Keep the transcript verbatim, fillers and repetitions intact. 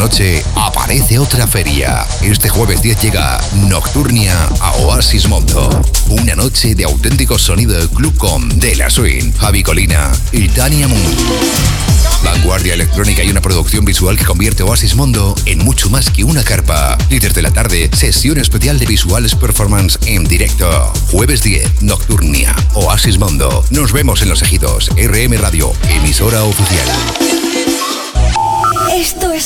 noche aparece otra feria. Este jueves diez llega Nocturnia a Oasis Mondo. Una noche de auténtico sonido Club Com de la Swing, Javi Colina y Tania Moon. Vanguardia electrónica y una producción visual que convierte Oasis Mondo en mucho más que una carpa. Líderes de la tarde, sesión especial de visuales performance en directo. Jueves diez, Nocturnia, Oasis Mondo. Nos vemos en Los Ejidos, R M Radio, emisora oficial. Esto es